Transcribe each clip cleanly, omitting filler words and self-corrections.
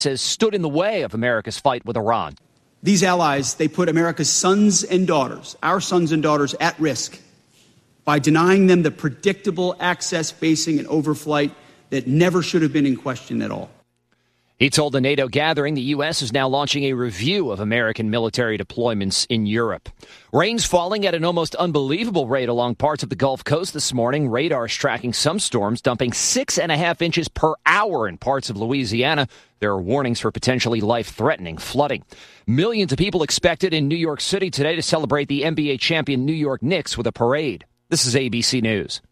has stood in the way of America's fight with Iran. These allies, they put America's sons and daughters, our sons and daughters, at risk by denying them the predictable access, basing, and overflight that never should have been in question at all. He told the NATO gathering the U.S. is now launching a review of American military deployments in Europe. Rain's falling at an almost unbelievable rate along parts of the Gulf Coast this morning. Radar is tracking some storms, dumping 6.5 inches per hour in parts of Louisiana. There are warnings for potentially life-threatening flooding. Millions of people expected in New York City today to celebrate the NBA champion New York Knicks with a parade. This is ABC News.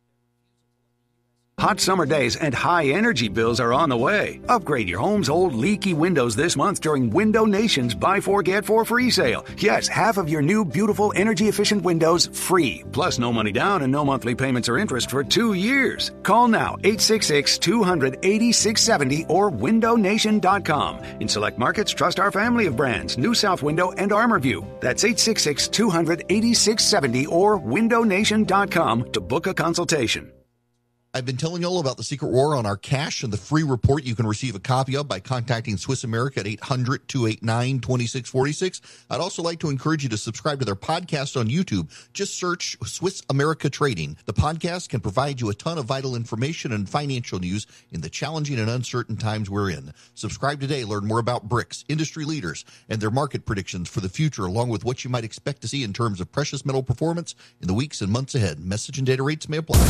Hot summer days and high energy bills are on the way. Upgrade your home's old leaky windows this month during Window Nation's Buy 4 Get 4 free sale. Yes, half of your new beautiful energy efficient windows free. Plus no money down and no monthly payments or interest for 2 years. Call now 866-200-8670 or windownation.com. In select markets, trust our family of brands, New South Window and ArmorView. That's 866-200-8670 or windownation.com to book a consultation. I've been telling you all about the Secret War on our cash and the free report you can receive a copy of by contacting Swiss America at 800-289-2646. I'd also like to encourage you to subscribe to their podcast on YouTube. Just search Swiss America Trading. The podcast can provide you a ton of vital information and financial news in the challenging and uncertain times we're in. Subscribe today. Learn more about BRICS, industry leaders, and their market predictions for the future, along with what you might expect to see in terms of precious metal performance in the weeks and months ahead. Message and data rates may apply.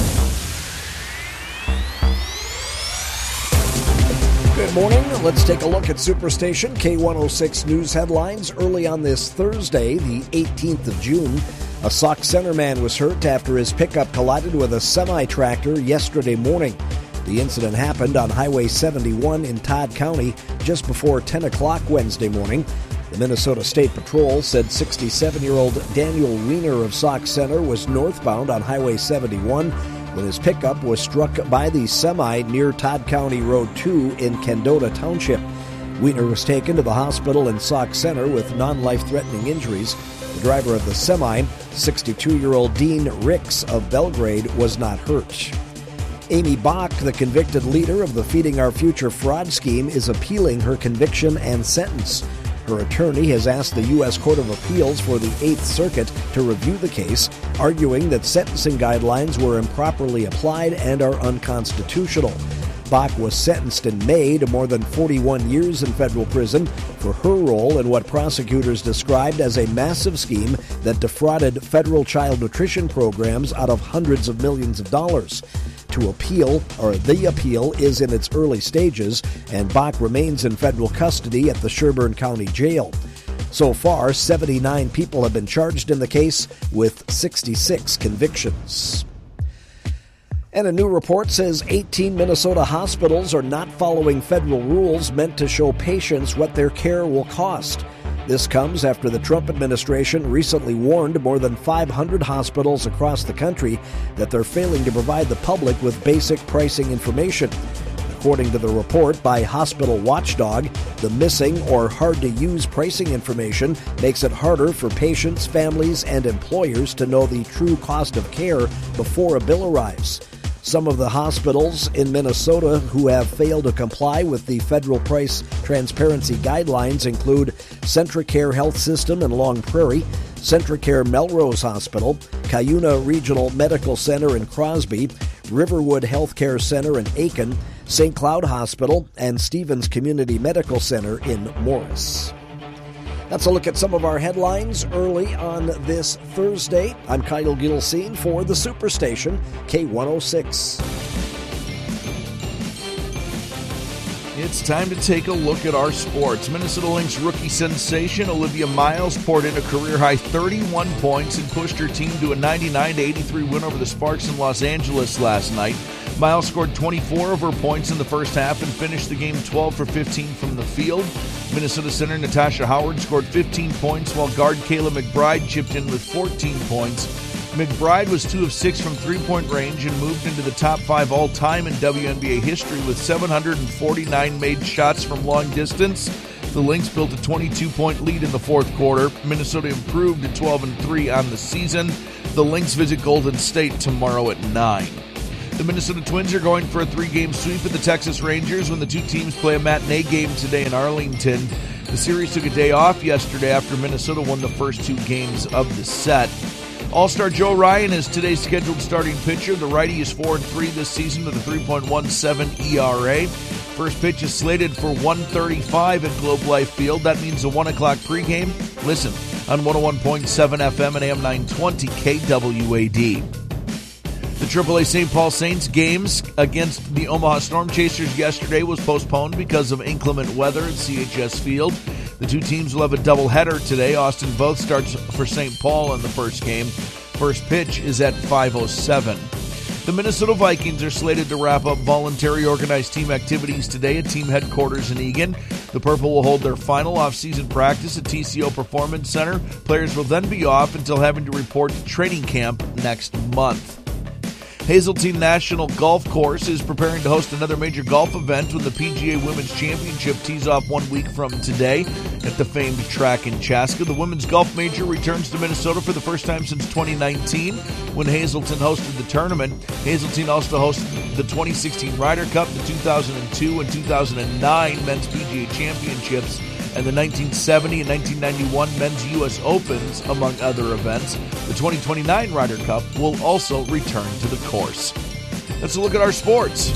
Good morning. Let's take a look at Superstation K106 News headlines. Early on this Thursday, the 18th of June, a Sauk Center man was hurt after his pickup collided with a semi-tractor yesterday morning. The incident happened on Highway 71 in Todd County just before 10 o'clock Wednesday morning. The Minnesota State Patrol said 67-year-old Daniel Wiener of Sauk Center was northbound on Highway 71 when his pickup was struck by the semi near Todd County Road 2 in Kendota Township. Wiener was taken to the hospital in Sauk Center with non-life-threatening injuries. The driver of the semi, 62-year-old Dean Ricks of Belgrade, was not hurt. Amy Bach, the convicted leader of the Feeding Our Future fraud scheme, is appealing her conviction and sentence. Her attorney has asked the U.S. Court of Appeals for the 8th Circuit to review the case, arguing that sentencing guidelines were improperly applied and are unconstitutional. Bach was sentenced in May to more than 41 years in federal prison for her role in what prosecutors described as a massive scheme that defrauded federal child nutrition programs out of hundreds of millions of dollars. The appeal is in its early stages, and Bach remains in federal custody at the Sherburne County Jail. So far, 79 people have been charged in the case, with 66 convictions. And a new report says 18 Minnesota hospitals are not following federal rules meant to show patients what their care will cost. This comes after the Trump administration recently warned more than 500 hospitals across the country that they're failing to provide the public with basic pricing information. According to the report by Hospital Watchdog, the missing or hard-to-use pricing information makes it harder for patients, families, and employers to know the true cost of care before a bill arrives. Some of the hospitals in Minnesota who have failed to comply with the federal price transparency guidelines include CentraCare Health System in Long Prairie, CentraCare Melrose Hospital, Cuyuna Regional Medical Center in Crosby, Riverwood Healthcare Center in Aiken, St. Cloud Hospital, and Stevens Community Medical Center in Morris. That's a look at some of our headlines early on this Thursday. I'm Kyle Gilsine for the Superstation, K106. It's time to take a look at our sports. Minnesota Lynx rookie sensation Olivia Miles poured in a career-high 31 points and pushed her team to a 99-83 win over the Sparks in Los Angeles last night. Miles scored 24 of her points in the first half and finished the game 12 for 15 from the field. Minnesota center Natasha Howard scored 15 points, while guard Kayla McBride chipped in with 14 points. McBride was 2 of 6 from three-point range and moved into the top 5 all-time in WNBA history with 749 made shots from long distance. The Lynx built a 22-point lead in the fourth quarter. Minnesota improved to 12-3 on the season. The Lynx visit Golden State tomorrow at 9. The Minnesota Twins are going for a 3-game sweep of the Texas Rangers when the two teams play a matinee game today in Arlington. The series took a day off yesterday after Minnesota won the first 2 games of the set. All-Star Joe Ryan is today's scheduled starting pitcher. The righty is 4-3 this season with a 3.17 ERA. First pitch is slated for 1:35 at Globe Life Field. That means a 1 o'clock pregame. Listen on 101.7 FM and AM 920 KWAD. The AAA St. Paul Saints games against the Omaha Storm Chasers yesterday was postponed because of inclement weather at CHS Field. The two teams will have a doubleheader today. Austin Voth starts for St. Paul in the first game. First pitch is at 5:07. The Minnesota Vikings are slated to wrap up voluntary organized team activities today at team headquarters in Eagan. The Purple will hold their final off-season practice at TCO Performance Center. Players will then be off until having to report to training camp next month. Hazeltine National Golf Course is preparing to host another major golf event when the PGA Women's Championship tees off 1 week from today at the famed track in Chaska. The Women's Golf Major returns to Minnesota for the first time since 2019 when Hazeltine hosted the tournament. Hazeltine also hosted the 2016 Ryder Cup, the 2002 and 2009 Men's PGA Championships, and the 1970 and 1991 Men's U.S. Opens, among other events. The 2029 Ryder Cup will also return to the course. Let's look at our sports.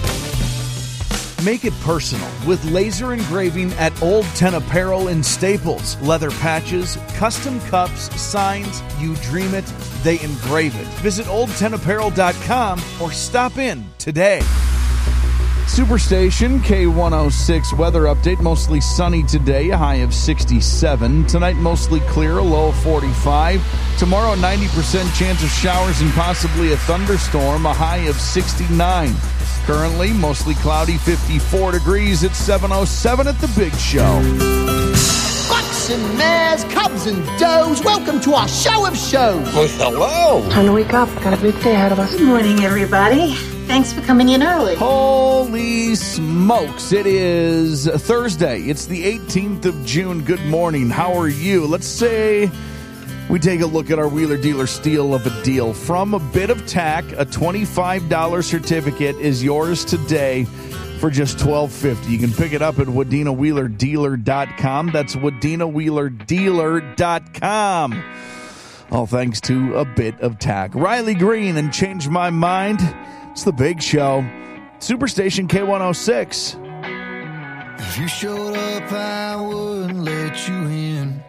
Make it personal with laser engraving at Old 10 Apparel in Staples. Leather patches, custom cups, signs, you dream it, they engrave it. Visit old10apparel.com or stop in today. Superstation K106 weather update. Mostly sunny today, a high of 67. Tonight, mostly clear, a low of 45. Tomorrow, 90% chance of showers and possibly a thunderstorm, a high of 69. Currently, mostly cloudy, 54 degrees at 7:07 at the Big Show. Bucks and mares, cubs and does, welcome to our show of shows. Well, hello. Time to wake up. Got a big day ahead of us. Good morning, everybody. Thanks for coming in early. Holy smokes, it is Thursday. It's the 18th of June. Good morning. How are you? Let's say we take a look at our Wheeler Dealer steal of a deal. From a bit of tack, a $25 certificate is yours today for just $12.50. You can pick it up at WadenaWheelerDealer.com. That's WadenaWheelerDealer.com. All thanks to a bit of tack. Riley Green and Change My Mind. It's the Big Show. Superstation K106. If you showed up, I wouldn't let you in.